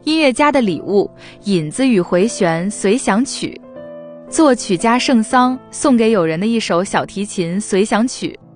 音乐家的礼物，引子与回旋随想曲。作曲家圣桑送给友人的一首小提琴随想曲。